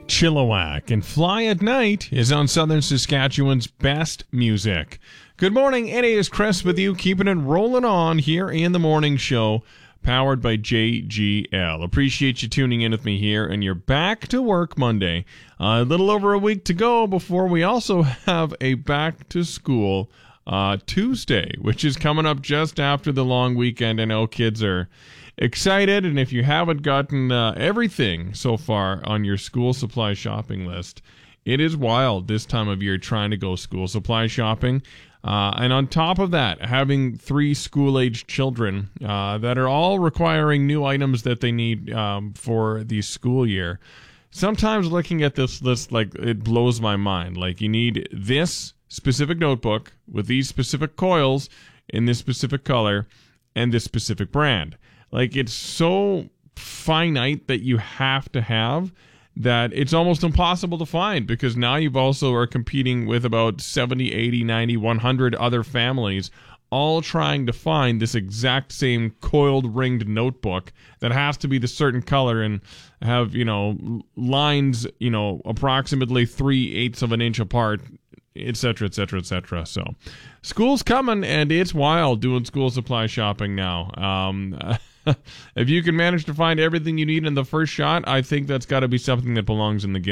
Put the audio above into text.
Chilliwack and Fly at Night is on Southern Saskatchewan's best music. Good morning, it is Chris with you, keeping it rolling on here in the morning show, powered by JGL. Appreciate you tuning in with me here, and you're back to work Monday. A little over a week to go before we also have a back to school Tuesday, which is coming up just after the long weekend. I know kids are excited, and if you haven't gotten everything so far on your school supply shopping list, it is wild this time of year trying to go school supply shopping. And on top of that, having 3 school-aged children that are all requiring new items that they need for the school year. Sometimes looking at this list, like, it blows my mind. Like, you need this specific notebook with these specific coils in this specific color and this specific brand. Like, it's so finite that you have to have that it's almost impossible to find, because now you've also are competing with about 70, 80, 90, 100 other families all trying to find this exact same coiled ringed notebook that has to be the certain color and have, lines, approximately 3/8 of an inch apart, etc., etc., etc. So school's coming, and it's wild doing school supply shopping now. If you can manage to find everything you need in the first shot, I think that's got to be something that belongs in the